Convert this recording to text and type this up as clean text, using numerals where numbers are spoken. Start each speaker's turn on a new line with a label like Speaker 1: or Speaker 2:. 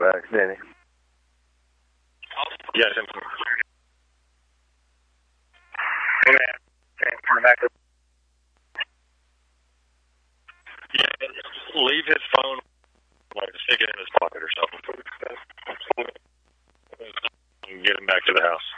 Speaker 1: back, Danny.
Speaker 2: Yes. Yeah, leave his phone, like stick it in his pocket or something. And get him back to the house.